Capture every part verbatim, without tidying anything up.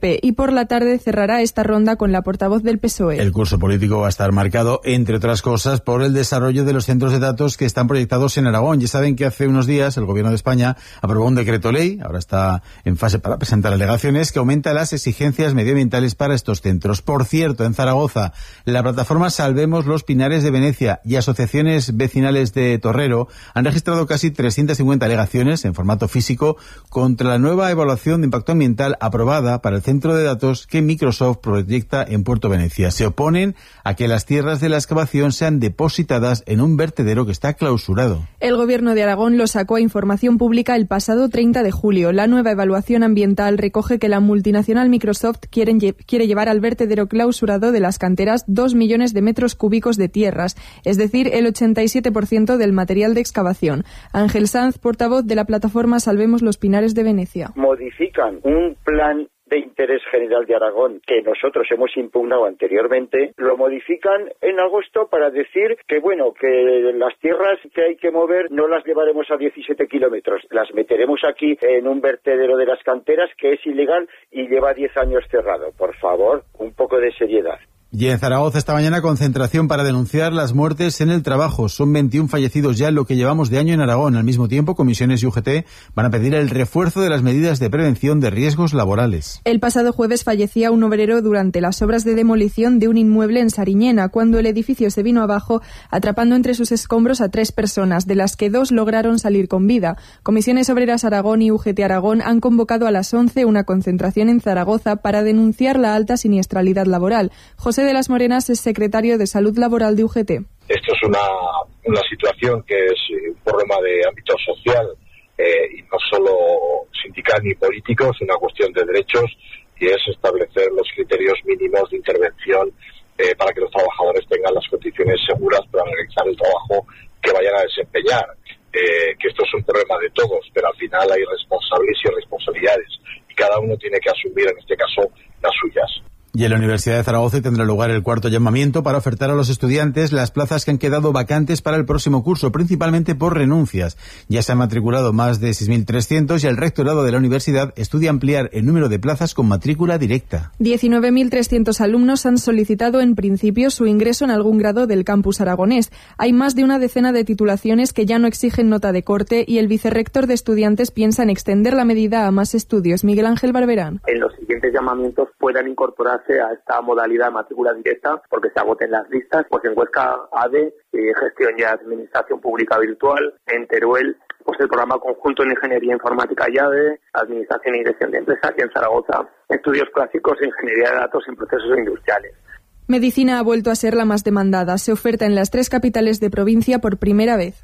P y por la tarde cerrará esta ronda con la portavoz del P S O E. El curso político va a estar marcado, entre otras cosas, por el desarrollo de los centros de datos que están proyectados en Aragón. Ya saben que hace unos días el Gobierno de España aprobó un decreto ley, ahora está en fase para presentar alegaciones, que aumenta las exigencias medioambientales para estos centros. Por cierto, en Zaragoza, la plataforma Salvemos los Pinares de Venecia y asociaciones vecinales de Torrero han registrado casi trescientas cincuenta alegaciones en formato físico contra la nueva evaluación de impacto ambiental aprobada para el centro de datos que Microsoft proyecta en Puerto Venecia. Se oponen a que las tierras de la excavación sean depositadas en un vertedero que está clausurado. El Gobierno de Aragón lo sacó a información pública el pasado treinta de julio. La nueva evaluación ambiental recoge que la multinacional Microsoft quiere, quiere llevar al vertedero clausurado de las canteras dos millones de metros cúbicos de tierras, es decir, el ochenta y siete por ciento del material de excavación. Ángel Sanz, portavoz de la plataforma Salvemos los Pinares de Venecia. Modifican un plan de interés general de Aragón que nosotros hemos impugnado anteriormente, lo modifican en agosto para decir que bueno, que las tierras que hay que mover no las llevaremos a diecisiete kilómetros, las meteremos aquí en un vertedero de las canteras que es ilegal y lleva diez años cerrado. Por favor, un poco de seriedad. Y en Zaragoza esta mañana concentración para denunciar las muertes en el trabajo. Son veintiún fallecidos ya en lo que llevamos de año en Aragón. Al mismo tiempo, comisiones y U G T van a pedir el refuerzo de las medidas de prevención de riesgos laborales. El pasado jueves fallecía un obrero durante las obras de demolición de un inmueble en Sariñena, cuando el edificio se vino abajo, atrapando entre sus escombros a tres personas, de las que dos lograron salir con vida. Comisiones Obreras Aragón y U G T Aragón han convocado a las once una concentración en Zaragoza para denunciar la alta siniestralidad laboral. José de las Morenas es secretario de Salud Laboral de U G T. Esto es una, una situación que es un problema de ámbito social eh, y no solo sindical ni político, es una cuestión de derechos y es establecer los criterios mínimos de intervención eh, para que los trabajadores tengan las condiciones seguras para realizar el trabajo que vayan a desempeñar. Eh, que esto es un problema de todos, pero al final hay responsables y responsabilidades y cada uno tiene que asumir, en este caso, las suyas. Y en la Universidad de Zaragoza tendrá lugar el cuarto llamamiento para ofertar a los estudiantes las plazas que han quedado vacantes para el próximo curso, principalmente por renuncias. Ya se han matriculado más de seis mil trescientos y el rectorado de la universidad estudia ampliar el número de plazas con matrícula directa. diecinueve mil trescientos alumnos han solicitado en principio su ingreso en algún grado del campus aragonés. Hay más de una decena de titulaciones que ya no exigen nota de corte y el vicerrector de estudiantes piensa en extender la medida a más estudios. Miguel Ángel Barberán. En los siguientes llamamientos puedan incorporarse a esta modalidad de matrícula directa porque se agoten las listas, pues en Huesca A D E, eh, Gestión y Administración Pública Virtual, en Teruel pues el programa conjunto en Ingeniería Informática y A D E, Administración y Dirección de Empresas, y en Zaragoza Estudios Clásicos e Ingeniería de Datos en Procesos Industriales. Medicina ha vuelto a ser la más demandada. Se oferta en las tres capitales de provincia por primera vez.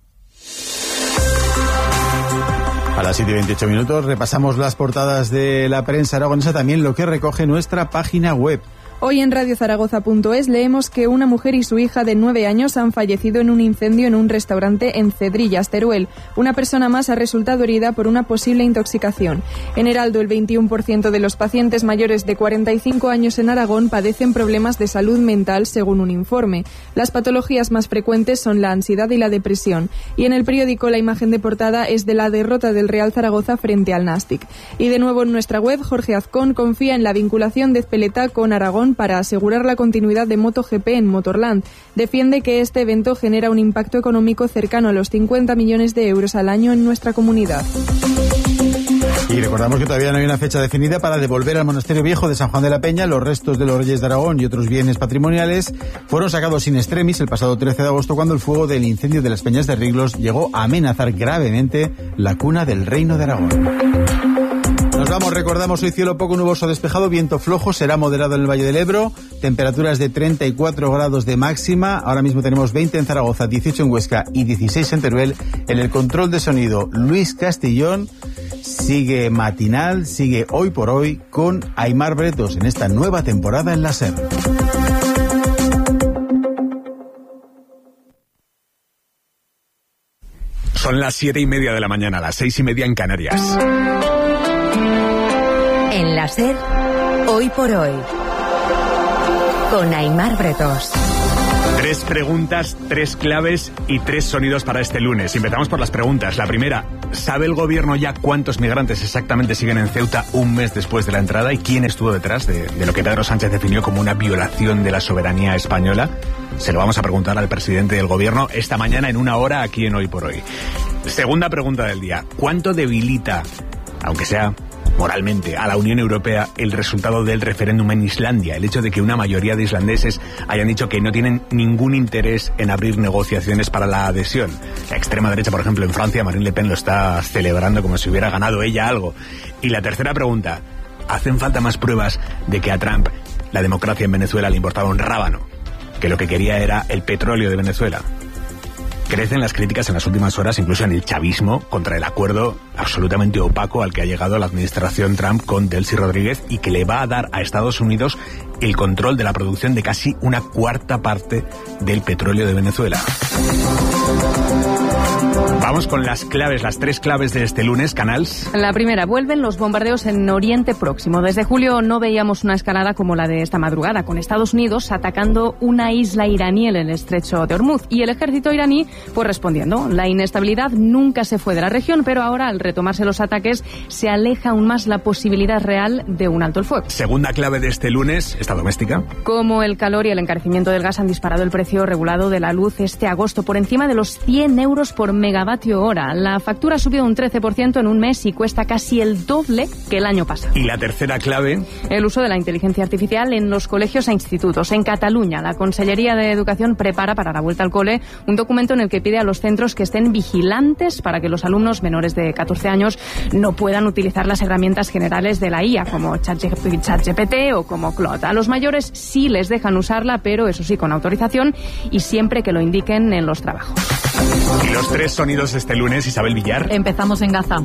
A las siete y veintiocho minutos repasamos las portadas de la prensa aragonesa, también lo que recoge nuestra página web. Hoy en radio zaragoza punto es leemos que una mujer y su hija de nueve años han fallecido en un incendio en un restaurante en Cedrillas, Teruel. Una persona más ha resultado herida por una posible intoxicación. En Heraldo, el veintiuno por ciento de los pacientes mayores de cuarenta y cinco años en Aragón padecen problemas de salud mental, según un informe. Las patologías más frecuentes son la ansiedad y la depresión. Y en el periódico la imagen de portada es de la derrota del Real Zaragoza frente al Nastic. Y de nuevo en nuestra web, Jorge Azcón confía en la vinculación de Ezpeleta con Aragón para asegurar la continuidad de MotoGP en Motorland. Defiende que este evento genera un impacto económico cercano a los cincuenta millones de euros al año en nuestra comunidad. Y recordamos que todavía no hay una fecha definida para devolver al Monasterio Viejo de San Juan de la Peña los restos de los Reyes de Aragón y otros bienes patrimoniales. Fueron sacados in extremis el pasado trece de agosto cuando el fuego del incendio de las Peñas de Riglos llegó a amenazar gravemente la cuna del Reino de Aragón. Nos vamos, recordamos, hoy cielo poco nuboso despejado, viento flojo, será moderado en el Valle del Ebro, temperaturas de treinta y cuatro grados de máxima, ahora mismo tenemos veinte en Zaragoza, dieciocho en Huesca y dieciséis en Teruel. En el control de sonido, Luis Castillón. Sigue matinal, sigue hoy por hoy con Aimar Bretos en esta nueva temporada en la SER. Son las siete y media de la mañana, las seis y media en Canarias. En la SER, hoy por hoy, con Aimar Bretos. Tres preguntas, tres claves y tres sonidos para este lunes. Empezamos por las preguntas. La primera, ¿sabe el gobierno ya cuántos migrantes exactamente siguen en Ceuta un mes después de la entrada y quién estuvo detrás de, de lo que Pedro Sánchez definió como una violación de la soberanía española? Se lo vamos a preguntar al presidente del gobierno esta mañana en una hora aquí en Hoy por Hoy. Segunda pregunta del día, ¿cuánto debilita, aunque sea moralmente, a la Unión Europea el resultado del referéndum en Islandia? El hecho de que una mayoría de islandeses hayan dicho que no tienen ningún interés en abrir negociaciones para la adhesión. La extrema derecha, por ejemplo, en Francia, Marine Le Pen lo está celebrando como si hubiera ganado ella algo. Y la tercera pregunta, ¿hacen falta más pruebas de que a Trump la democracia en Venezuela le importaba un rábano? Que lo que quería era el petróleo de Venezuela. Crecen las críticas en las últimas horas, incluso en el chavismo, contra el acuerdo absolutamente opaco al que ha llegado la administración Trump con Delcy Rodríguez y que le va a dar a Estados Unidos el control de la producción de casi una cuarta parte del petróleo de Venezuela. Vamos con las claves, las tres claves de este lunes, Canals. La primera, vuelven los bombardeos en Oriente Próximo. Desde julio no veíamos una escalada como la de esta madrugada, con Estados Unidos atacando una isla iraní en el estrecho de Hormuz y el ejército iraní pues respondiendo. La inestabilidad nunca se fue de la región, pero ahora al retomarse los ataques se aleja aún más la posibilidad real de un alto el fuego. Segunda clave de este lunes, esta doméstica. Como el calor y el encarecimiento del gas han disparado el precio regulado de la luz este agosto por encima de los cien euros por megavatio hora. La factura ha subido un trece por ciento en un mes y cuesta casi el doble que el año pasado. Y la tercera clave, el uso de la inteligencia artificial en los colegios e institutos. En Cataluña, la Consellería de Educación prepara para la vuelta al cole un documento en el que pide a los centros que estén vigilantes para que los alumnos menores de catorce años no puedan utilizar las herramientas generales de la I A, como ChatGPT o como Claude. A los mayores sí les dejan usarla, pero eso sí, con autorización y siempre que lo indiquen en los trabajos. Y los tres sonidos este lunes, Isabel Villar. Empezamos en Gaza.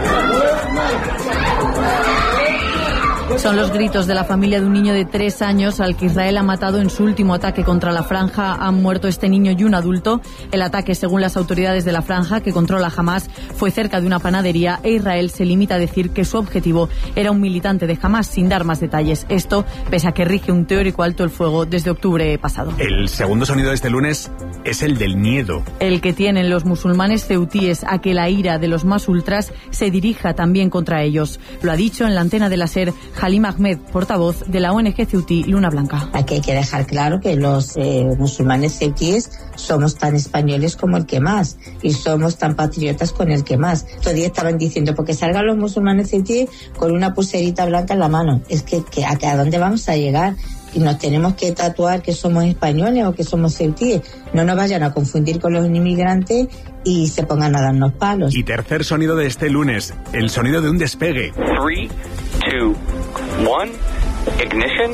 Son los gritos de la familia de un niño de tres años al que Israel ha matado en su último ataque contra la franja. Han muerto este niño y un adulto. El ataque, según las autoridades de la franja que controla Hamás, fue cerca de una panadería e Israel se limita a decir que su objetivo era un militante de Hamás, sin dar más detalles. Esto, pese a que rige un teórico alto el fuego desde octubre pasado. El segundo sonido de este lunes es el del miedo. El que tienen los musulmanes ceutíes a que la ira de los más ultras se dirija también contra ellos. Lo ha dicho en la antena de la SER Halim Ahmed, portavoz de la O N G ceutí Luna Blanca. Aquí hay que dejar claro que los eh, musulmanes ceutíes somos tan españoles como el que más y somos tan patriotas con el que más. Todavía estaban diciendo, porque salgan los musulmanes ceutíes con una pulserita blanca en la mano. Es que, que ¿a, ¿a dónde vamos a llegar? Y nos tenemos que tatuar que somos españoles o que somos ceutíes. No nos vayan a confundir con los inmigrantes y se pongan a darnos palos. Y tercer sonido de este lunes, el sonido de un despegue. three, two, one, ignition.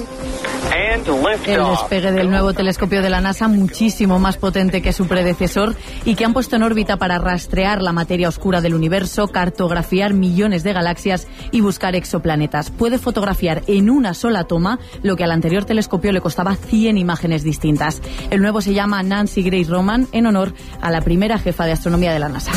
El despegue del nuevo telescopio de la NASA, muchísimo más potente que su predecesor y que han puesto en órbita para rastrear la materia oscura del universo, cartografiar millones de galaxias y buscar exoplanetas. Puede fotografiar en una sola toma lo que al anterior telescopio le costaba cien imágenes distintas. El nuevo se llama Nancy Grace Roman, en honor a la primera jefa de astronomía de la NASA.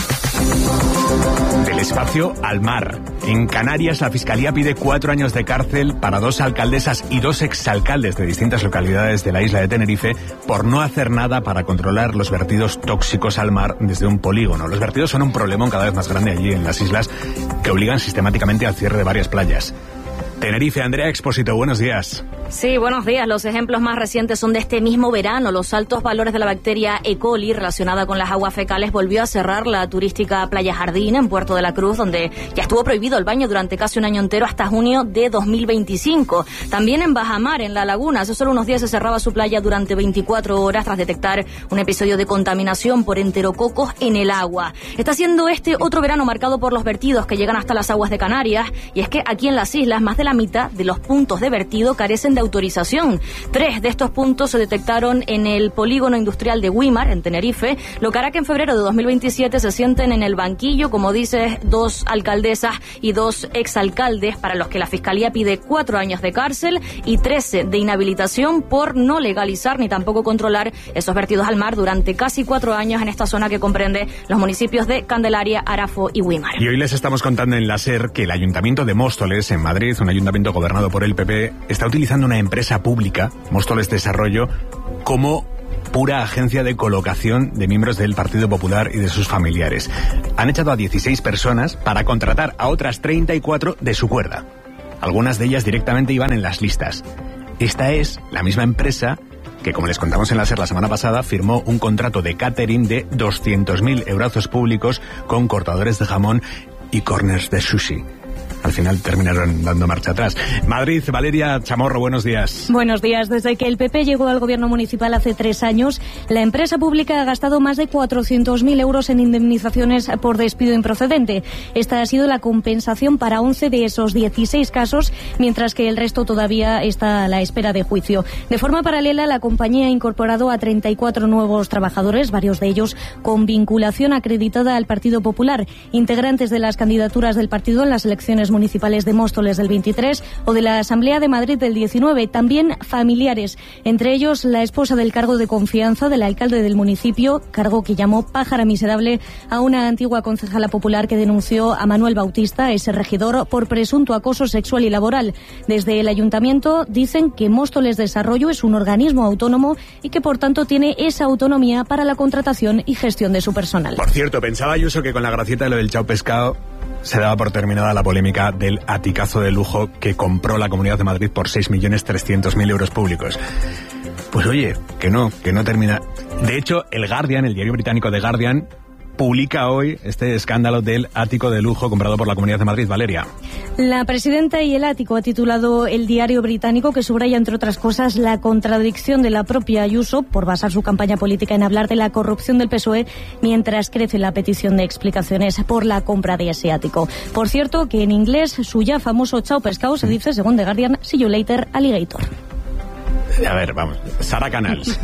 Del espacio al mar. En Canarias, la Fiscalía pide cuatro años de cárcel para dos alcaldesas y dos exalcaldes de distintas localidades de la isla de Tenerife por no hacer nada para controlar los vertidos tóxicos al mar desde un polígono. Los vertidos son un problemón cada vez más grande allí en las islas que obligan sistemáticamente al cierre de varias playas. Tenerife, Andrea Expósito, buenos días. Sí, buenos días. Los ejemplos más recientes son de este mismo verano. Los altos valores de la bacteria E. coli relacionada con las aguas fecales volvió a cerrar la turística Playa Jardín en Puerto de la Cruz, donde ya estuvo prohibido el baño durante casi un año entero hasta junio de dos mil veinticinco. También en Bajamar, en La Laguna, hace solo unos días se cerraba su playa durante veinticuatro horas tras detectar un episodio de contaminación por enterococos en el agua. Está siendo este otro verano marcado por los vertidos que llegan hasta las aguas de Canarias, y es que aquí en las islas más de la mitad de los puntos de vertido carecen de autorización. Tres de estos puntos se detectaron en el polígono industrial de Güímar, en Tenerife, lo que hará que en febrero de dos mil veintisiete se sienten en el banquillo, como dices, dos alcaldesas y dos exalcaldes para los que la Fiscalía pide cuatro años de cárcel y trece de inhabilitación por no legalizar ni tampoco controlar esos vertidos al mar durante casi cuatro años en esta zona que comprende los municipios de Candelaria, Arafo y Güímar. Y hoy les estamos contando en la SER que el Ayuntamiento de Móstoles, en Madrid, un ayuntamiento gobernado por el P P, está utilizando una empresa pública, Móstoles Desarrollo, como pura agencia de colocación de miembros del Partido Popular y de sus familiares. Han echado a dieciséis personas para contratar a otras treinta y cuatro de su cuerda. Algunas de ellas directamente iban en las listas. Esta es la misma empresa que, como les contamos en la SER la semana pasada, firmó un contrato de catering de doscientos mil euros públicos con cortadores de jamón y corners de sushi. Al final terminaron dando marcha atrás. Madrid, Valeria Chamorro, buenos días. Buenos días. Desde que el P P llegó al gobierno municipal hace tres años, la empresa pública ha gastado más de cuatrocientos mil euros en indemnizaciones por despido improcedente. Esta ha sido la compensación para once de esos dieciséis casos, mientras que el resto todavía está a la espera de juicio. De forma paralela, la compañía ha incorporado a treinta y cuatro nuevos trabajadores, varios de ellos con vinculación acreditada al Partido Popular, integrantes de las candidaturas del partido en las elecciones municipales de Móstoles del veintitrés o de la Asamblea de Madrid del diecinueve, también familiares, entre ellos la esposa del cargo de confianza del alcalde del municipio, cargo que llamó pájara miserable a una antigua concejala popular que denunció a Manuel Bautista, ese regidor, por presunto acoso sexual y laboral. Desde el ayuntamiento dicen que Móstoles Desarrollo es un organismo autónomo y que por tanto tiene esa autonomía para la contratación y gestión de su personal. Por cierto, pensaba Ayuso que con la gracieta de lo del chao pescado se daba por terminada la polémica del aticazo de lujo que compró la Comunidad de Madrid por seis millones trescientos mil euros públicos. Pues oye, que no, que no termina. De hecho, el Guardian, el diario británico The Guardian, publica hoy este escándalo del ático de lujo comprado por la Comunidad de Madrid. Valeria. La presidenta y el ático ha titulado el diario británico, que subraya, entre otras cosas, la contradicción de la propia Ayuso por basar su campaña política en hablar de la corrupción del P S O E, mientras crece la petición de explicaciones por la compra de ese ático. Por cierto, que en inglés su ya famoso chao pescado se dice, según The Guardian, see you later, alligator. A ver, vamos. Sara Canals.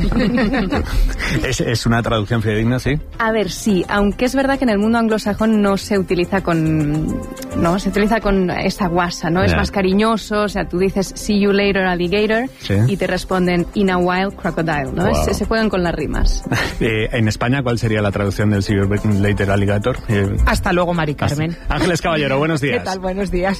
¿Es, ¿Es una traducción fidedigna, sí? A ver, sí. Aunque es verdad que en el mundo anglosajón no se utiliza con... No, se utiliza con esa guasa, ¿no? Yeah. Es más cariñoso. O sea, tú dices see you later, alligator, ¿sí? Y te responden in a while, crocodile, ¿no? Wow. Es, se juegan con las rimas. Eh, en España, ¿cuál sería la traducción del see you later, alligator? Eh, Hasta luego, Mari Carmen. Hasta... Ángeles Caballero, buenos días. ¿Qué tal? Buenos días.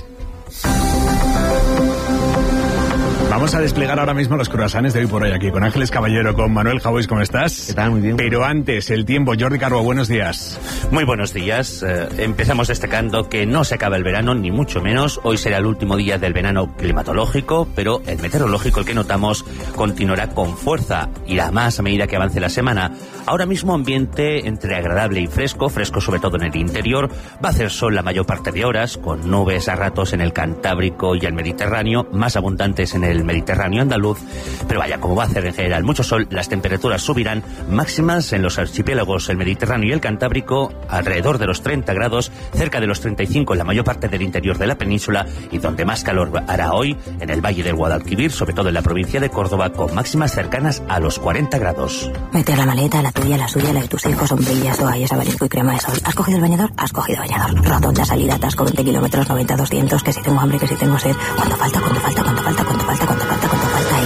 Vamos a desplegar ahora mismo los croissants de hoy por hoy aquí, con Ángeles Caballero, con Manuel Javois, ¿cómo estás? ¿Qué tal? Muy bien. Pero antes, el tiempo. Jordi Carbo, buenos días. Muy buenos días. Eh, empezamos destacando que no se acaba el verano, ni mucho menos. Hoy será el último día del verano climatológico, pero el meteorológico, el que notamos, continuará con fuerza. Irá más a medida que avance la semana. Ahora mismo ambiente entre agradable y fresco, fresco sobre todo en el interior. Va a hacer sol la mayor parte de horas, con nubes a ratos en el Cantábrico y el Mediterráneo, más abundantes en el Mediterráneo andaluz, pero vaya, como va a hacer en general mucho sol, las temperaturas subirán, máximas en los archipiélagos, el Mediterráneo y el Cantábrico, alrededor de los treinta grados, cerca de los treinta y cinco en la mayor parte del interior de la península, y donde más calor hará hoy, en el Valle del Guadalquivir, sobre todo en la provincia de Córdoba, con máximas cercanas a los cuarenta grados. Meter la maleta, la tuya, la suya, la de tus hijos, sombrillas, toallas, abanico y crema de sol. ¿Has cogido el bañador? Has cogido bañador. Rotonda, salida, atasco, veinte kilómetros, noventa, doscientos, que si tengo hambre, que si tengo sed. ¿Cuánto falta? ¿Cuánto falta? ¿Cuánto falta? ¿Cuánto falta? ¿Cuánto falta? ¿Cuánto falta?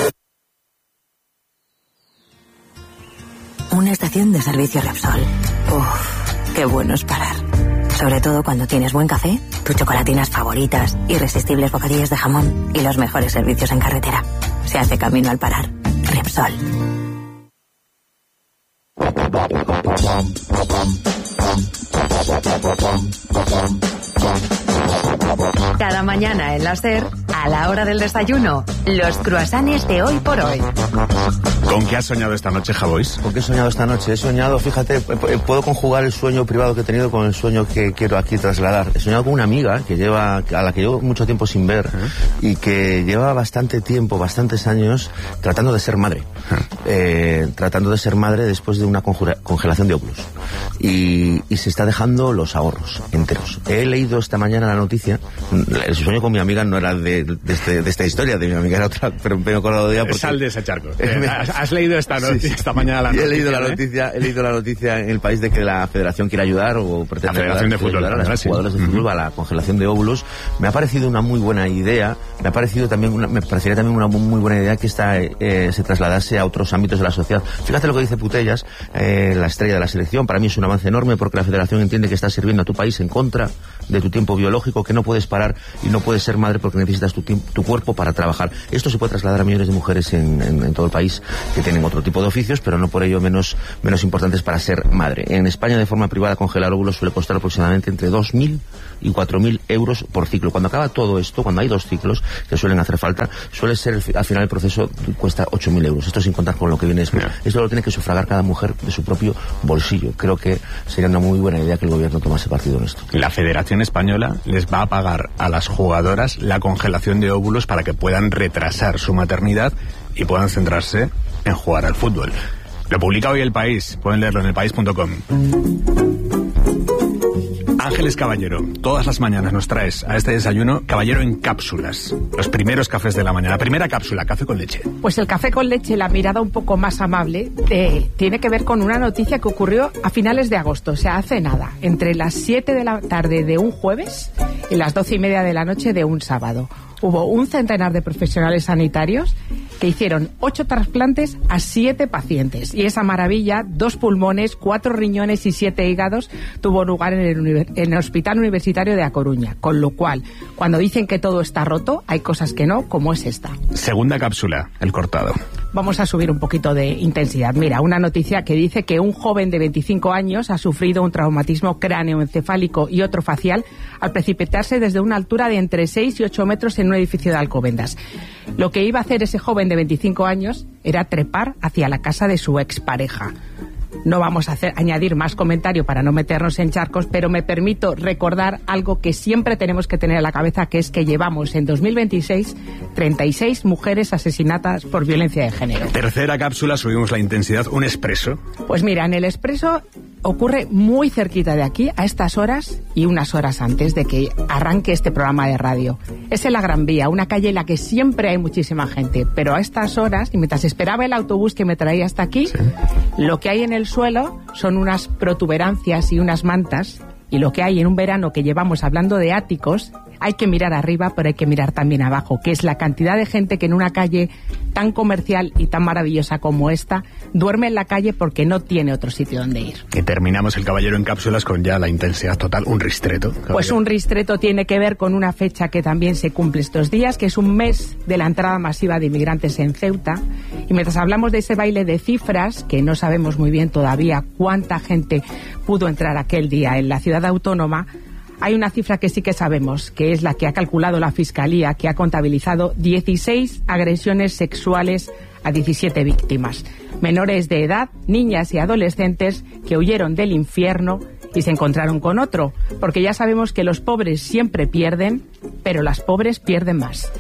Y... una estación de servicio Repsol. Uff, qué bueno es parar. Sobre todo cuando tienes buen café, tus chocolatinas favoritas, irresistibles bocadillos de jamón y los mejores servicios en carretera. Se hace camino al parar. Repsol. Cada mañana en la SER, a la hora del desayuno, los croissants de hoy por hoy. ¿Con qué has soñado esta noche, Javois? ¿Con qué he soñado esta noche? He soñado, fíjate, puedo conjugar el sueño privado que he tenido con el sueño que quiero aquí trasladar. He soñado con una amiga que lleva, a la que llevo mucho tiempo sin ver, uh-huh. y que lleva bastante tiempo, bastantes años, tratando de ser madre. Uh-huh. Eh, tratando de ser madre después de una conjura, congelación de óvulos. Y, y se está dejando los ahorros enteros. He leído esta mañana la noticia. El sueño con mi amiga no era de, de, este, de esta historia, de mi amiga era otra, pero me he acordado de ella porque... Sal de ese charco. Eh, ¿has, ¿Has leído esta noticia, sí, esta mañana la noticia? He leído la ¿eh? noticia, he leído la noticia en el país de que la federación quiere ayudar o pretende la federación ayudar, de fútbol, ayudar a los sí. jugadores de fútbol, uh-huh. a la congelación de óvulos. Me ha parecido una muy buena idea, me ha parecido también una, me parecería también una muy buena idea que esta eh, se trasladase a otros ámbitos de la sociedad. Fíjate lo que dice Putellas, eh, la estrella de la selección. Para mí es un avance enorme porque la federación entiende que estás sirviendo a tu país en contra de tu tiempo biológico, que no puedes parar parar y no puedes ser madre porque necesitas tu, tu cuerpo para trabajar. Esto se puede trasladar a millones de mujeres en, en, en todo el país que tienen otro tipo de oficios, pero no por ello menos, menos importantes para ser madre. En España, de forma privada, congelar óvulos suele costar aproximadamente entre dos mil y cuatro mil euros por ciclo. Cuando acaba todo esto, cuando hay dos ciclos que suelen hacer falta, suele ser el, al final el proceso cuesta ocho mil euros. Esto sin contar con lo que viene después. Yeah. Esto lo tiene que sufragar cada mujer de su propio bolsillo. Creo que sería una muy buena idea que el gobierno tomase partido en esto. La Federación Española les va a pagar a las jugadoras la congelación de óvulos para que puedan retrasar su maternidad y puedan centrarse en jugar al fútbol. Lo publica hoy El País. Pueden leerlo en el país punto com. Ángeles Caballero, todas las mañanas nos traes a este desayuno Caballero en cápsulas. Los primeros cafés de la mañana. La primera cápsula, café con leche. Pues el café con leche, la mirada un poco más amable, eh, tiene que ver con una noticia que ocurrió a finales de agosto, o sea, hace nada, entre las siete de la tarde de un jueves y las doce y media de la noche de un sábado. Hubo un centenar de profesionales sanitarios que hicieron ocho trasplantes a siete pacientes. Y esa maravilla, dos pulmones, cuatro riñones y siete hígados, tuvo lugar en el, en el Hospital Universitario de A Coruña. Con lo cual, cuando dicen que todo está roto, hay cosas que no, como es esta. Segunda cápsula, el cortado. Vamos a subir un poquito de intensidad. Mira, una noticia que dice que un joven de veinticinco años ha sufrido un traumatismo cráneoencefálico y otro facial al precipitarse desde una altura de entre seis y ocho metros en un edificio de Alcobendas. Lo que iba a hacer ese joven de veinticinco años era trepar hacia la casa de su expareja. No vamos a hacer, añadir más comentario para no meternos en charcos, pero me permito recordar algo que siempre tenemos que tener en la cabeza, que es que llevamos en dos mil veintiséis treinta y seis mujeres asesinadas por violencia de género. Tercera cápsula, subimos la intensidad, un expreso. Pues mira, en el expreso ocurre muy cerquita de aquí, a estas horas y unas horas antes de que arranque este programa de radio. Es en la Gran Vía, una calle en la que siempre hay muchísima gente, pero a estas horas, y mientras esperaba el autobús que me traía hasta aquí, sí, lo que hay en el suelo son unas protuberancias y unas mantas, y lo que hay en un verano que llevamos hablando de áticos, hay que mirar arriba, pero hay que mirar también abajo, que es la cantidad de gente que en una calle tan comercial y tan maravillosa como esta duerme en la calle porque no tiene otro sitio donde ir. Y terminamos el Caballero en cápsulas con ya la intensidad total, un ristreto. Caballero. Pues un ristreto tiene que ver con una fecha que también se cumple estos días, que es un mes de la entrada masiva de inmigrantes en Ceuta. Y mientras hablamos de ese baile de cifras, que no sabemos muy bien todavía cuánta gente pudo entrar aquel día en la ciudad autónoma, hay una cifra que sí que sabemos, que es la que ha calculado la Fiscalía, que ha contabilizado dieciséis agresiones sexuales a diecisiete víctimas. Menores de edad, niñas y adolescentes que huyeron del infierno y se encontraron con otro. Porque ya sabemos que los pobres siempre pierden, pero las pobres pierden más.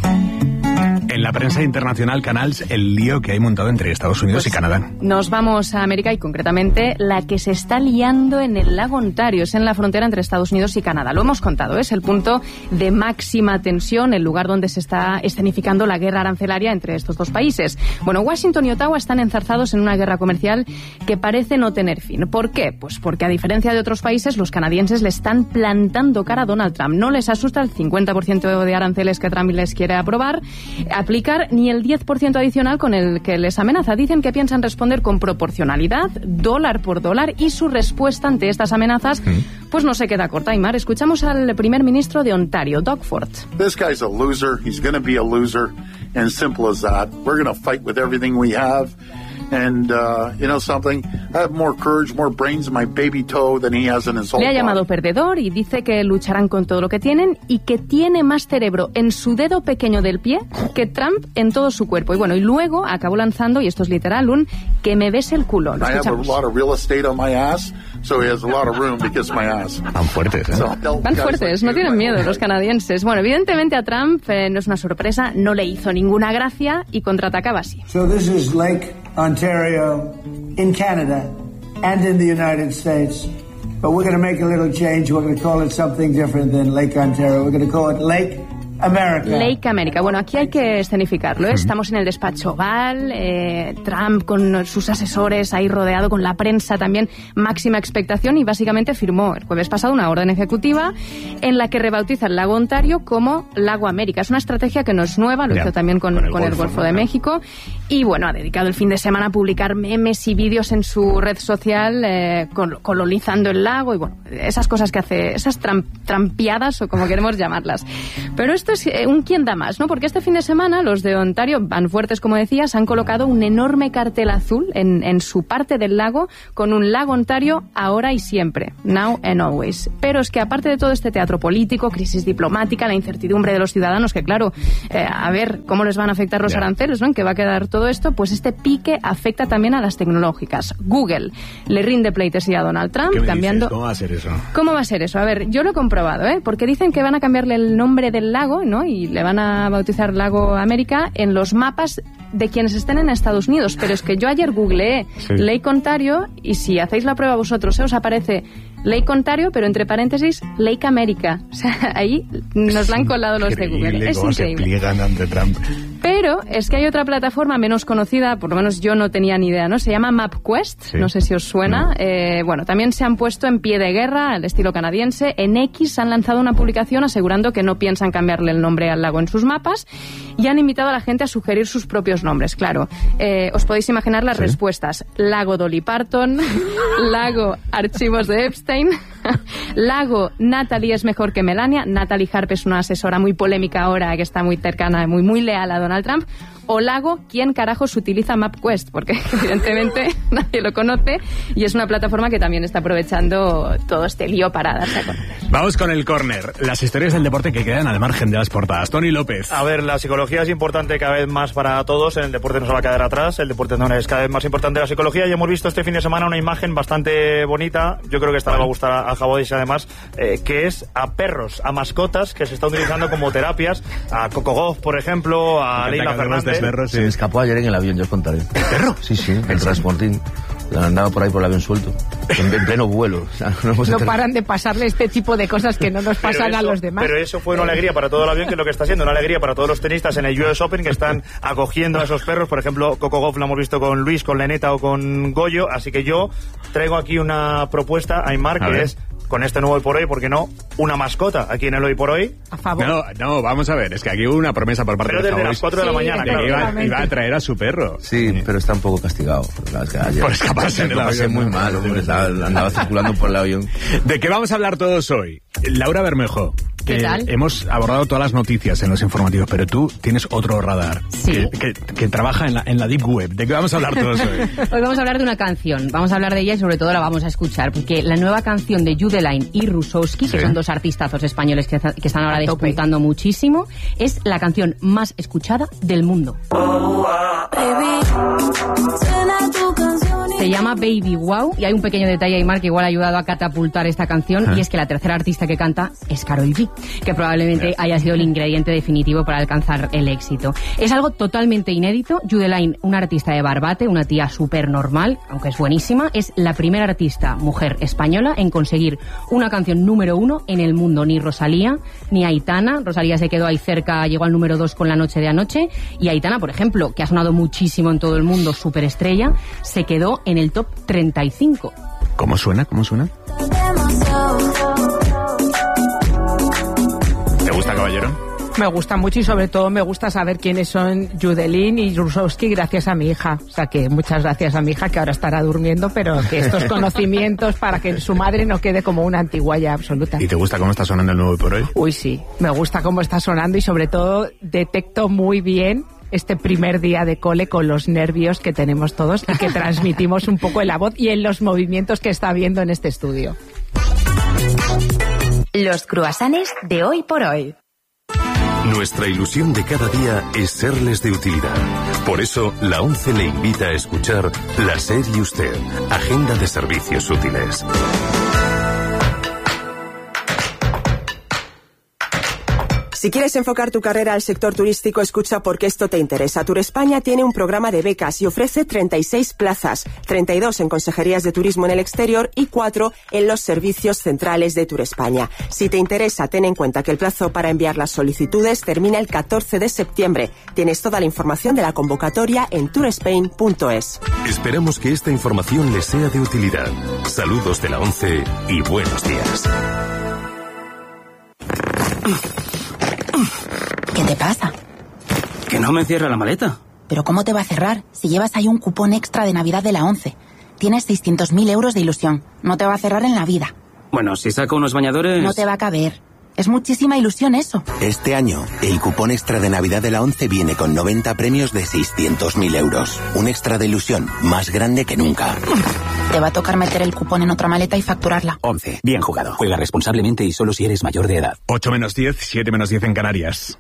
En la prensa internacional, Canals, el lío que hay montado entre Estados Unidos pues y Canadá. Nos vamos a América y concretamente la que se está liando en el lago Ontario, es en la frontera entre Estados Unidos y Canadá. Lo hemos contado, es el punto de máxima tensión, el lugar donde se está escenificando la guerra arancelaria entre estos dos países. Bueno, Washington y Ottawa están enzarzados en una guerra comercial que parece no tener fin. ¿Por qué? Pues porque a diferencia de otros países, los canadienses le están plantando cara a Donald Trump. No les asusta el cincuenta por ciento de aranceles que Trump les quiere aprobar, aplicar ni el diez por ciento adicional con el que les amenaza. Dicen que piensan responder con proporcionalidad, dólar por dólar, y su respuesta ante estas amenazas pues no se queda corta. Aymar, escuchamos al primer ministro de Ontario, Doug Ford. This guy's a loser. He's going to be a loser. And simple as that. We're going to fight with everything we have. And, uh, you know something, I have more courage, more brains in my baby toe than he has in his whole Le ha body. llamado perdedor y dice que lucharán con todo lo que tienen y que tiene más cerebro en su dedo pequeño del pie que Trump en todo su cuerpo. Y bueno, y luego acabó lanzando, y esto es literal, un que me bese el culo. Lo I have a lot of real estate on my ass, so he has a lot of room to kiss my ass. Tan fuertes, ¿eh? So, Tan fuertes, no tienen miedo los canadienses. Bueno, evidentemente a Trump eh, no es una sorpresa, no le hizo ninguna gracia y contraatacaba así. So this is Lake Ontario in Canada and in the United States. But we're going to make a little change. We're going to call it something different than Lake Ontario. We're going to call it Lake America. Lake America. Bueno, aquí hay que escenificarlo, ¿eh? Estamos en el despacho Oval, eh, Trump con sus asesores ahí rodeado, con la prensa también, máxima expectación, y básicamente firmó el jueves pasado una orden ejecutiva en la que rebautiza el lago Ontario como Lago América. Es una estrategia que no es nueva, lo ya, hizo también con, con el, con Golfo, el Golfo de México, y bueno, ha dedicado el fin de semana a publicar memes y vídeos en su red social eh, col- colonizando el lago y bueno, esas cosas que hace, esas tram- trampiadas o como queremos llamarlas. Pero esto es un quién da más, ¿no? Porque este fin de semana los de Ontario, van fuertes como decías, han colocado un enorme cartel azul en, en su parte del lago con un Lago Ontario ahora y siempre, now and always. Pero es que aparte de todo este teatro político, crisis diplomática, la incertidumbre de los ciudadanos, que claro, eh, a ver cómo les van a afectar los yeah. aranceles, ¿no? ¿En qué va a quedar todo esto? Pues este pique afecta también a las tecnológicas. Google le rinde pleitesía a Donald Trump ¿Qué me cambiando... dices? ¿Cómo va a ser eso? ¿Cómo va a ser eso? A ver, yo lo he comprobado, ¿eh? Porque dicen que van a cambiarle el nombre del lago, ¿no? Y le van a bautizar Lago América en los mapas de quienes estén en Estados Unidos. Pero es que yo ayer googleé sí. Lake Ontario y si hacéis la prueba vosotros, ¿eh? Os aparece Lake Ontario, pero entre paréntesis, Lake America. O sea, ahí nos la han colado los de Google. Es cómo increíble. Se pliegan ante Trump. Pero es que hay otra plataforma menos conocida, por lo menos yo no tenía ni idea, ¿no? Se llama MapQuest, sí. no sé si os suena. No. Eh, bueno, también se han puesto en pie de guerra, al estilo canadiense. En X han lanzado una publicación asegurando que no piensan cambiarle el nombre al lago en sus mapas y han invitado a la gente a sugerir sus propios nombres, claro. Eh, os podéis imaginar las ¿Sí? respuestas. Lago Dolly Parton, Lago Archivos de Epstein, Lago Natalie es mejor que Melania. Natalie Harp es una asesora muy polémica ahora que está muy cercana, muy, muy leal a Donald Trump. O Lago, ¿quién carajos utiliza MapQuest? Porque evidentemente nadie lo conoce y es una plataforma que también está aprovechando todo este lío para darse a conocer. Vamos con el córner. Las historias del deporte que quedan al margen de las portadas. Tony López. A ver, la psicología es importante cada vez más para todos. En el deporte no se va a quedar atrás. El deporte no es cada vez más importante la psicología. Y hemos visto este fin de semana una imagen bastante bonita. Yo creo que esta le va a gustar a, a Jabodis además, eh, que es a perros, a mascotas que se está utilizando como terapias. A Coco Gauff, por ejemplo, a Leila Fernández. Perros, sí. Se me escapó ayer en el avión, yo os contaré. ¿El perro? Sí, sí, el transportín. Andaba por ahí por el avión suelto, en, en pleno vuelo. O sea, no no paran de pasarle este tipo de cosas que no nos pasan eso, a los demás. Pero eso fue una alegría para todo el avión, que es lo que está siendo, una alegría para todos los tenistas en el U S Open, que están acogiendo a esos perros. Por ejemplo, Coco Gauff lo hemos visto con Luis, con Leneta o con Goyo. Así que yo traigo aquí una propuesta, Aymar, que es... con este nuevo Hoy por Hoy, ¿por qué no? Una mascota aquí en el Hoy por Hoy. A favor. No, no, vamos a ver, es que aquí hubo una promesa por parte pero de desde las cuatro de la sí, mañana, claro. Iba, iba a traer a su perro. Sí, sí. Pero está un poco castigado. Ayer, por escaparse en el avión. Pasé muy mal, hombre, andaba circulando por el avión. ¿De qué vamos a hablar todos hoy? Laura Bermejo. ¿Qué tal? Hemos abordado todas las noticias en los informativos, pero tú tienes otro radar. Sí. Que, que, que trabaja en la, en la Deep Web. ¿De qué vamos a hablar todos hoy? Hoy vamos a hablar de una canción. Vamos a hablar de ella y sobre todo la vamos a escuchar, porque la nueva canción de Judeline y Rusowski, que sí. son dos artistazos españoles que, que están ahora disputando muchísimo, es la canción más escuchada del mundo. Se llama Baby Wow y hay un pequeño detalle, Aymar, que igual ha ayudado a catapultar esta canción, ¿Ah? y es que la tercera artista que canta es Karol G, que probablemente yes. haya sido el ingrediente definitivo para alcanzar el éxito. Es algo totalmente inédito. Judeline, una artista de Barbate, una tía súper normal, aunque es buenísima, es la primera artista mujer española en conseguir una canción número uno en el mundo. Ni Rosalía, ni Aitana. Rosalía se quedó ahí cerca, llegó al número dos con La Noche de Anoche, y Aitana, por ejemplo, que ha sonado muchísimo en todo el mundo, superestrella, se quedó en el top treinta y cinco. ¿Cómo suena? ¿Cómo suena? ¿Te gusta, caballero? Me gusta mucho y sobre todo me gusta saber quiénes son Judeline y Rusowski gracias a mi hija. O sea que muchas gracias a mi hija, que ahora estará durmiendo, pero que estos conocimientos para que su madre no quede como una antiguaya absoluta. ¿Y te gusta cómo está sonando el nuevo Hoy por Hoy? Uy, sí. Me gusta cómo está sonando y sobre todo detecto muy bien este primer día de cole con los nervios que tenemos todos y que transmitimos un poco en la voz y en los movimientos que está habiendo en este estudio. Los cruasanes de Hoy por Hoy. Nuestra ilusión de cada día es serles de utilidad. Por eso, la ONCE le invita a escuchar La SER y Usted, Agenda de Servicios Útiles. Si quieres enfocar tu carrera al sector turístico, escucha porque esto te interesa. Turespaña tiene un programa de becas y ofrece treinta y seis plazas, treinta y dos en consejerías de turismo en el exterior y cuatro en los servicios centrales de Turespaña. Si te interesa, ten en cuenta que el plazo para enviar las solicitudes termina el catorce de septiembre. Tienes toda la información de la convocatoria en tourspain punto es. Esperamos que esta información les sea de utilidad. Saludos de la ONCE y buenos días. ¿Qué te pasa? Que no me cierra la maleta. ¿Pero cómo te va a cerrar si llevas ahí un cupón extra de Navidad de la ONCE? Tienes seiscientos mil euros de ilusión. No te va a cerrar en la vida. Bueno, si saco unos bañadores... No te va a caber. Es muchísima ilusión eso. Este año, el cupón extra de Navidad de la ONCE viene con noventa premios de seiscientos mil euros. Un extra de ilusión más grande que nunca. Te va a tocar meter el cupón en otra maleta y facturarla. ONCE. Bien jugado. Juega responsablemente y solo si eres mayor de edad. ocho menos diez, siete menos diez en Canarias.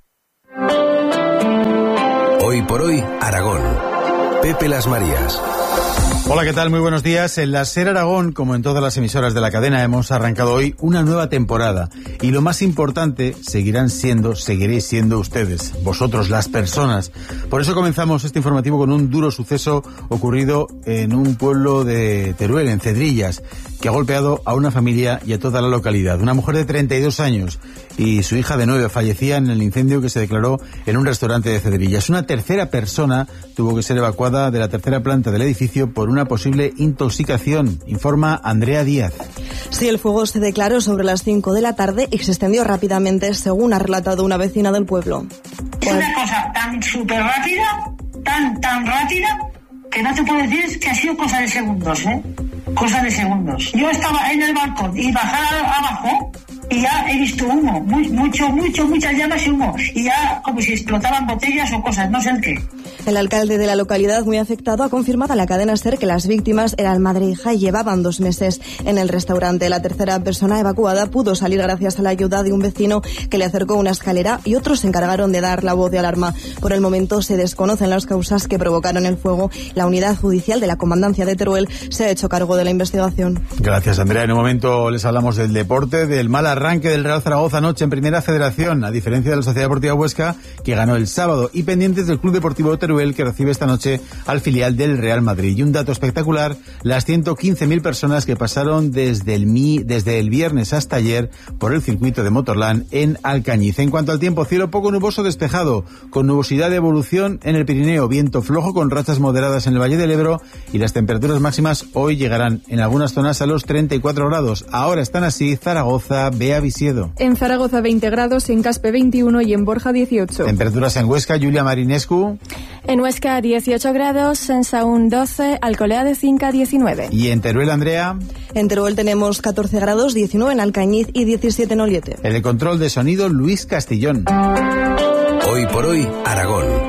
Hoy por hoy, Aragón. Pepe Las Marías. Hola, ¿qué tal? Muy buenos días. En la SER Aragón, como en todas las emisoras de la cadena, hemos arrancado hoy una nueva temporada. Y lo más importante, seguirán siendo, seguiréis siendo ustedes, vosotros, las personas. Por eso comenzamos este informativo con un duro suceso ocurrido en un pueblo de Teruel, en Cedrillas, que ha golpeado a una familia y a toda la localidad. Una mujer de treinta y dos años y su hija de nueve fallecían en el incendio que se declaró en un restaurante de Cedrillas. Una tercera persona tuvo que ser evacuada de la tercera planta del edificio por una posible intoxicación, informa Andrea Díaz. Sí, el fuego se declaró sobre las cinco de la tarde y se extendió rápidamente, según ha relatado una vecina del pueblo. Es una cosa tan súper rápida, tan, tan rápida, que no te puedo decir que ha sido cosa de segundos, ¿eh? Cosa de segundos. Yo estaba en el balcón y bajar abajo y ya he visto humo, muy, mucho, mucho, muchas llamas y humo, y ya como si explotaban botellas o cosas, no sé el qué. El alcalde de la localidad, muy afectado, ha confirmado a la cadena SER que las víctimas eran madre e hija y llevaban dos meses en el restaurante. La tercera persona evacuada pudo salir gracias a la ayuda de un vecino que le acercó una escalera y otros se encargaron de dar la voz de alarma. Por el momento se desconocen las causas que provocaron el fuego. La unidad judicial de la Comandancia de Teruel se ha hecho cargo de la investigación. Gracias, Andrea. En un momento les hablamos del deporte, del mal arranque del Real Zaragoza anoche en Primera Federación, a diferencia de la Sociedad Deportiva Huesca, que ganó el sábado, y pendientes del Club Deportivo de Teruel, que recibe esta noche al filial del Real Madrid. Y un dato espectacular, las ciento quince mil personas que pasaron desde el, mi, desde el viernes hasta ayer por el circuito de Motorland en Alcañiz. En cuanto al tiempo, cielo poco nuboso despejado, con nubosidad de evolución en el Pirineo, viento flojo con rachas moderadas en el Valle del Ebro, y las temperaturas máximas hoy llegarán en algunas zonas a los treinta y cuatro grados. Ahora están así Zaragoza, Bea Visiedo. En Zaragoza veinte grados, en Caspe veintiuno y en Borja dieciocho. Temperaturas en Huesca, Julia Marinescu. En Huesca dieciocho grados, en Saúl doce, Alcolea de Cinca diecinueve. ¿Y en Teruel, Andrea? En Teruel tenemos catorce grados, diecinueve en Alcañiz y diecisiete en Oliete. En el control de sonido, Luis Castillón. Hoy por hoy, Aragón.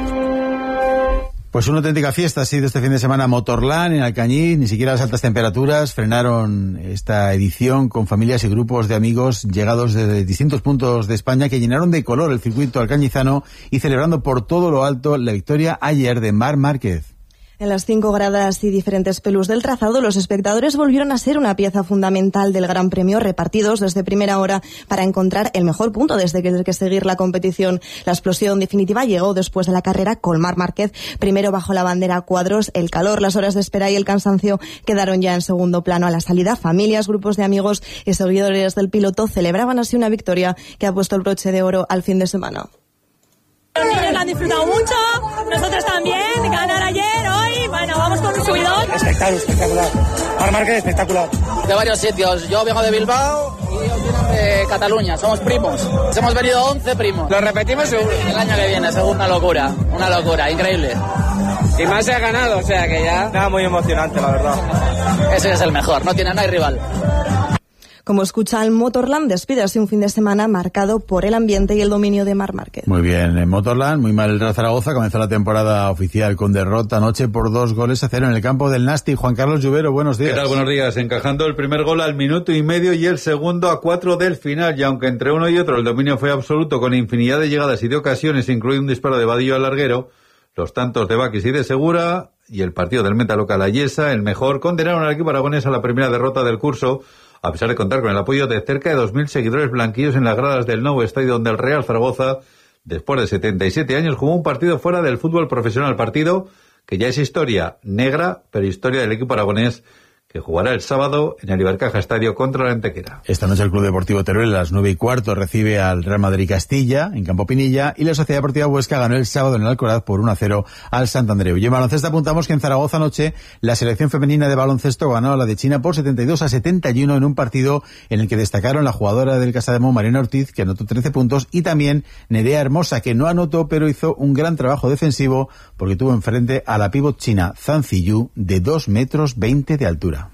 Pues una auténtica fiesta ha sido este fin de semana Motorland en Alcañiz. Ni siquiera las altas temperaturas frenaron esta edición, con familias y grupos de amigos llegados desde distintos puntos de España que llenaron de color el circuito alcañizano y celebrando por todo lo alto la victoria ayer de Marc Márquez. En las cinco gradas y diferentes pelús del trazado, los espectadores volvieron a ser una pieza fundamental del Gran Premio, repartidos desde primera hora para encontrar el mejor punto desde que, que seguir la competición. La explosión definitiva llegó después de la carrera con Marc Márquez, primero bajo la bandera a cuadros. El calor, las horas de espera y el cansancio quedaron ya en segundo plano. A la salida, familias, grupos de amigos y seguidores del piloto celebraban así una victoria que ha puesto el broche de oro al fin de semana. Los niños la han disfrutado mucho, nosotros también, ganar ayer, hoy, bueno, vamos con un subidón. Espectacular, espectacular. Marc Márquez, espectacular. De varios sitios, yo vengo de Bilbao y ellos vienen de Cataluña, somos primos. Hemos venido once primos. Lo repetimos seguro. El año que viene, es una locura, una locura, increíble. Y más se ha ganado, o sea que ya... Nada, muy emocionante, la verdad. Ese es el mejor, no tiene, no hay rival. Como escuchan, Motorland despide así un fin de semana marcado por el ambiente y el dominio de Marc Márquez. Muy bien, en Motorland, muy mal el Real Zaragoza, comenzó la temporada oficial con derrota anoche por dos goles a cero en el campo del Nasti. Juan Carlos Lluvero, buenos días. ¿Qué tal? Buenos días. Encajando el primer gol al minuto y medio y el segundo a cuatro del final, y aunque entre uno y otro el dominio fue absoluto con infinidad de llegadas y de ocasiones, incluido un disparo de Vadillo al larguero, los tantos de Bakis y de Segura y el partido del meta local Ayesa, el mejor, condenaron al equipo aragonés a la primera derrota del curso, a pesar de contar con el apoyo de cerca de dos mil seguidores blanquillos en las gradas del nuevo estadio donde el Real Zaragoza, después de setenta y siete años, jugó un partido fuera del fútbol profesional, partido que ya es historia negra, pero historia del equipo aragonés, que jugará el sábado en el Ibercaja Estadio contra la Antequera. Esta noche el Club Deportivo Teruel a las nueve y cuarto recibe al Real Madrid Castilla en Campo Pinilla, y la Sociedad Deportiva Huesca ganó el sábado en el Alcoraz por uno a cero al Sant Andreu. Y en baloncesto apuntamos que en Zaragoza anoche la selección femenina de baloncesto ganó a la de China por setenta y dos a setenta y uno en un partido en el que destacaron la jugadora del Casademón, Mariana Ortiz, que anotó trece puntos, y también Nerea Hermosa, que no anotó pero hizo un gran trabajo defensivo porque tuvo enfrente a la pívot china Zhang Ziyu de dos metros veinte de altura.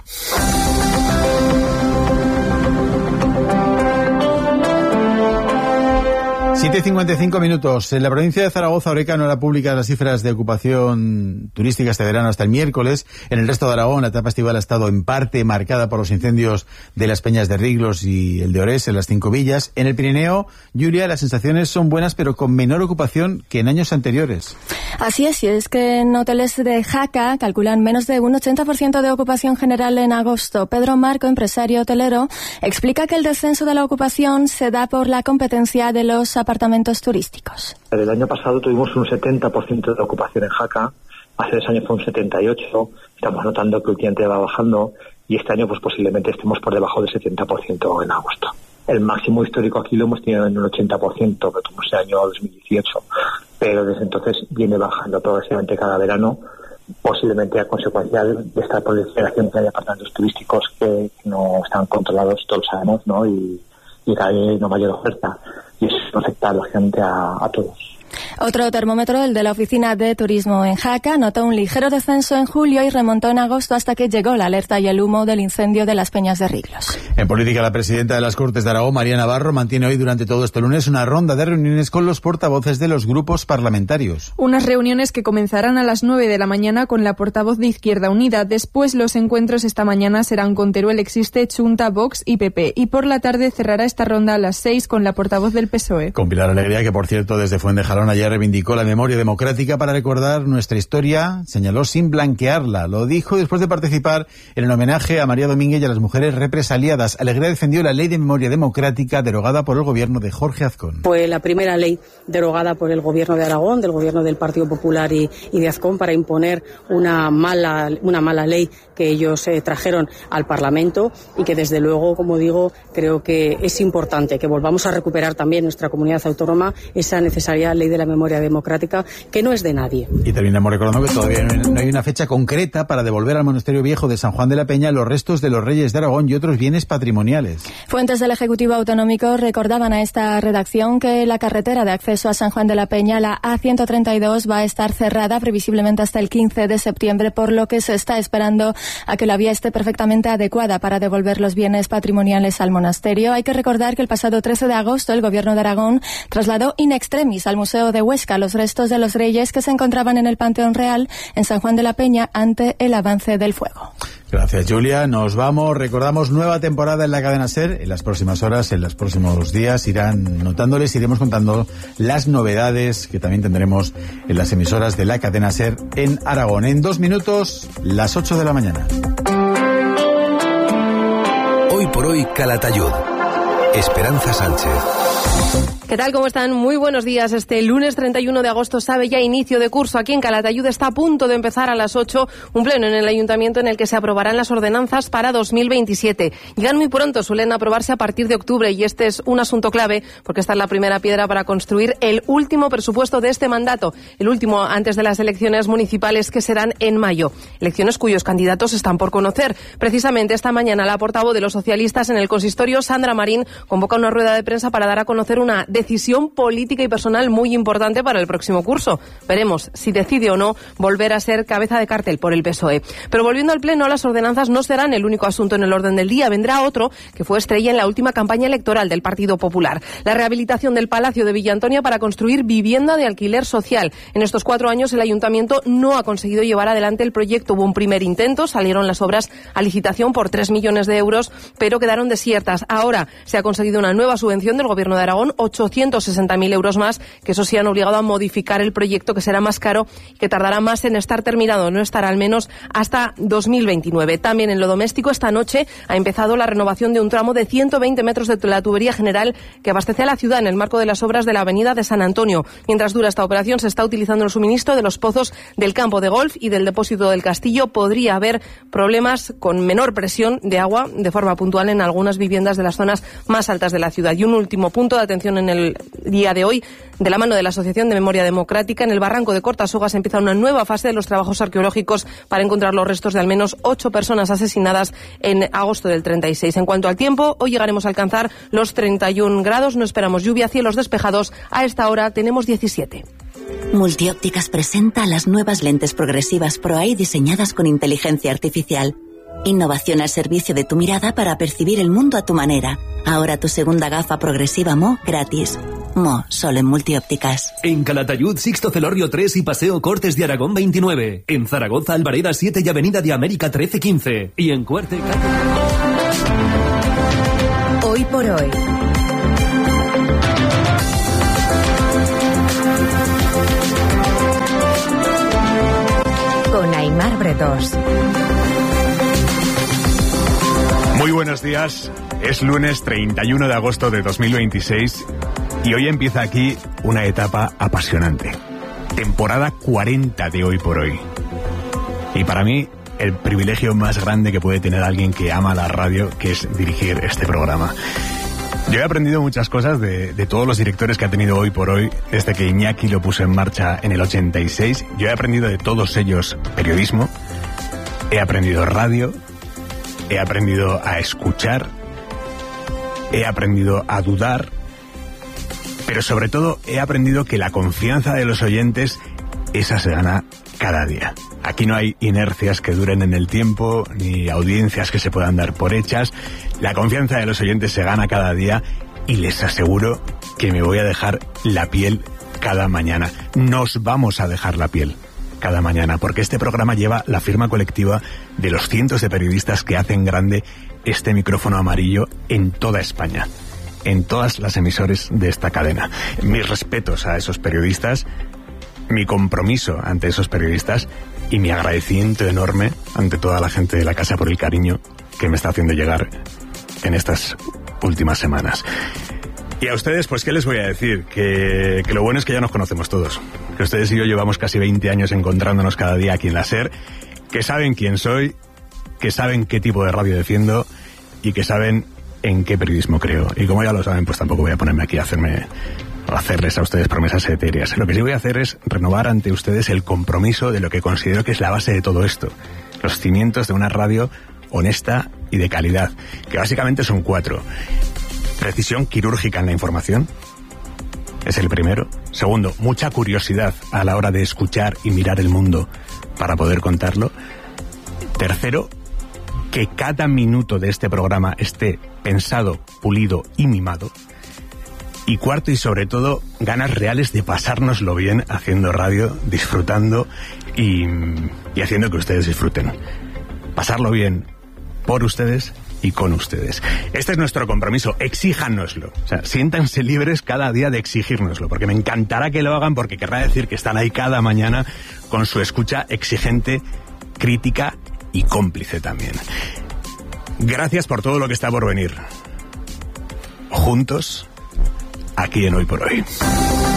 siete y cincuenta y cinco minutos. En la provincia de Zaragoza, Oreca no hará públicas las cifras de ocupación turística este verano hasta el miércoles. En el resto de Aragón, la etapa estival ha estado en parte marcada por los incendios de las Peñas de Riglos y el de Orés en las Cinco Villas. En el Pirineo, Julia, las sensaciones son buenas, pero con menor ocupación que en años anteriores. Así es, y es que en hoteles de Jaca calculan menos de un ochenta por ciento de ocupación general en agosto. Pedro Marco, empresario hotelero, explica que el descenso de la ocupación se da por la competencia de los apartamentos turísticos. El año pasado tuvimos un setenta por ciento de ocupación en Jaca, hace dos años fue un setenta y ocho por ciento, estamos notando que el cliente va bajando y este año pues posiblemente estemos por debajo del setenta por ciento en agosto. El máximo histórico aquí lo hemos tenido en un ochenta por ciento, que tuvimos el año dos mil dieciocho, pero desde entonces viene bajando progresivamente cada verano, posiblemente a consecuencia de esta proliferación que hay de apartamentos turísticos que no están controlados, todos lo sabemos, ¿no? Y, y cada vez hay una mayor oferta, y eso afecta lógicamente a, a todos. Otro termómetro, el de la Oficina de Turismo en Jaca, notó un ligero descenso en julio y remontó en agosto hasta que llegó la alerta y el humo del incendio de las Peñas de Riglos. En política, la presidenta de las Cortes de Aragón, María Navarro, mantiene hoy durante todo este lunes una ronda de reuniones con los portavoces de los grupos parlamentarios. Unas reuniones que comenzarán a las nueve de la mañana con la portavoz de Izquierda Unida. Después, los encuentros esta mañana serán con Teruel Existe, Chunta, Vox y P P. Y por la tarde cerrará esta ronda a las seis con la portavoz del P S O E. Con Pilar Alegría, que por cierto desde Fuentejalón ayer reivindicó la memoria democrática para recordar nuestra historia, señaló, sin blanquearla. Lo dijo después de participar en el homenaje a María Domínguez y a las mujeres represaliadas. Alegría defendió la ley de memoria democrática derogada por el gobierno de Jorge Azcón. Fue la primera ley derogada por el gobierno de Aragón, del gobierno del Partido Popular y, y de Azcón, para imponer una mala, una mala ley que ellos eh, trajeron al Parlamento, y que desde luego, como digo, creo que es importante que volvamos a recuperar también nuestra comunidad autónoma esa necesaria ley de la memoria democrática, que no es de nadie. Y terminamos recordando que todavía no hay una fecha concreta para devolver al Monasterio Viejo de San Juan de la Peña los restos de los reyes de Aragón y otros bienes patrimoniales. Fuentes del Ejecutivo Autonómico recordaban a esta redacción que la carretera de acceso a San Juan de la Peña, la A ciento treinta y dos, va a estar cerrada previsiblemente hasta el quince de septiembre, por lo que se está esperando a que la vía esté perfectamente adecuada para devolver los bienes patrimoniales al monasterio. Hay que recordar que el pasado trece de agosto el Gobierno de Aragón trasladó in extremis al Museo de Huesca los restos de los reyes que se encontraban en el Panteón Real en San Juan de la Peña ante el avance del fuego. Gracias, Julia. Nos vamos. Recordamos nueva temporada en la cadena SER. En las próximas horas, en los próximos días, irán notándoles, iremos contando las novedades que también tendremos en las emisoras de la cadena SER en Aragón. En dos minutos, las ocho de la mañana. Hoy por hoy, Calatayud. Esperanza Sánchez. ¿Qué tal? ¿Cómo están? Muy buenos días. Este lunes treinta y uno de agosto sabe ya inicio de curso. Aquí en Calatayud está a punto de empezar a las ocho un pleno en el Ayuntamiento en el que se aprobarán las ordenanzas para dos mil veintisiete. Llegan muy pronto, suelen aprobarse a partir de octubre, y este es un asunto clave porque esta es la primera piedra para construir el último presupuesto de este mandato, el último antes de las elecciones municipales que serán en mayo. Elecciones cuyos candidatos están por conocer. Precisamente esta mañana la portavoz de los socialistas en el consistorio, Sandra Marín, convoca una rueda de prensa para dar a conocer una decisión política y personal muy importante para el próximo curso. Veremos si decide o no volver a ser cabeza de cartel por el P S O E. Pero volviendo al pleno, las ordenanzas no serán el único asunto en el orden del día. Vendrá otro que fue estrella en la última campaña electoral del Partido Popular: la rehabilitación del Palacio de Villa Antonia para construir vivienda de alquiler social. En estos cuatro años el Ayuntamiento no ha conseguido llevar adelante el proyecto. Hubo un primer intento, salieron las obras a licitación por tres millones de euros, pero quedaron desiertas. Ahora se ha conseguido una nueva subvención del Gobierno de Aragón, ochocientos ciento sesenta mil euros más, que eso sí han obligado a modificar el proyecto, que será más caro y que tardará más en estar terminado, no estará al menos hasta dos mil veintinueve. También en lo doméstico, esta noche ha empezado la renovación de un tramo de ciento veinte metros de la tubería general que abastece a la ciudad en el marco de las obras de la avenida de San Antonio. Mientras dura esta operación, se está utilizando el suministro de los pozos del campo de golf y del depósito del Castillo. Podría haber problemas con menor presión de agua de forma puntual en algunas viviendas de las zonas más altas de la ciudad. Y un último punto de atención en el día de hoy, de la mano de la Asociación de Memoria Democrática, en el barranco de Cortasogas empieza una nueva fase de los trabajos arqueológicos para encontrar los restos de al menos ocho personas asesinadas en agosto del treinta y seis. En cuanto al tiempo, hoy llegaremos a alcanzar los treinta y un grados, no esperamos lluvia, cielos despejados. A esta hora tenemos diecisiete. Multiópticas presenta las nuevas lentes progresivas ProEye diseñadas con inteligencia artificial. Innovación al servicio de tu mirada para percibir el mundo a tu manera. Ahora tu segunda gafa progresiva Mo gratis. Mo, solo en Multiópticas. En Calatayud, Sixto Celorrio tres y Paseo Cortes de Aragón veintinueve. En Zaragoza, Albareda siete y Avenida de América trece quince. Y en Cuerte... Hoy por hoy. Con Aimar Bretos. Muy buenos días, es lunes treinta y uno de agosto de dos mil veintiséis y hoy empieza aquí una etapa apasionante. Temporada cuarenta de Hoy por Hoy. Y para mí, el privilegio más grande que puede tener alguien que ama la radio, que es dirigir este programa. Yo he aprendido muchas cosas de, de todos los directores que ha tenido Hoy por Hoy, desde que Iñaki lo puso en marcha en el ochenta y seis. Yo he aprendido de todos ellos periodismo, he aprendido radio, he aprendido a escuchar, he aprendido a dudar, pero sobre todo he aprendido que la confianza de los oyentes, esa se gana cada día. Aquí no hay inercias que duren en el tiempo, ni audiencias que se puedan dar por hechas. La confianza de los oyentes se gana cada día y les aseguro que me voy a dejar la piel cada mañana. Nos vamos a dejar la piel cada mañana, porque este programa lleva la firma colectiva de los cientos de periodistas que hacen grande este micrófono amarillo en toda España, en todas las emisoras de esta cadena. Mis respetos a esos periodistas, mi compromiso ante esos periodistas y mi agradecimiento enorme ante toda la gente de la casa por el cariño que me está haciendo llegar en estas últimas semanas. Y a ustedes, pues, ¿qué les voy a decir? Que, que lo bueno es que ya nos conocemos todos. Que ustedes y yo llevamos casi veinte años encontrándonos cada día aquí en la SER. Que saben quién soy, que saben qué tipo de radio defiendo y que saben en qué periodismo creo. Y como ya lo saben, pues tampoco voy a ponerme aquí a hacerme... a hacerles a ustedes promesas etéreas. Lo que sí voy a hacer es renovar ante ustedes el compromiso de lo que considero que es la base de todo esto. Los cimientos de una radio honesta y de calidad, que básicamente son cuatro. Precisión quirúrgica en la información, es el primero. Segundo, mucha curiosidad a la hora de escuchar y mirar el mundo para poder contarlo. Tercero, que cada minuto de este programa esté pensado, pulido y mimado. Y cuarto y sobre todo, ganas reales de pasárnoslo bien haciendo radio, disfrutando y, y haciendo que ustedes disfruten. Pasarlo bien por ustedes y con ustedes. Este es nuestro compromiso, exíjanoslo. O sea, siéntanse libres cada día de exigírnoslo, porque me encantará que lo hagan, porque querrá decir que están ahí cada mañana con su escucha exigente, crítica y cómplice también. Gracias por todo lo que está por venir. Juntos, aquí en Hoy por Hoy.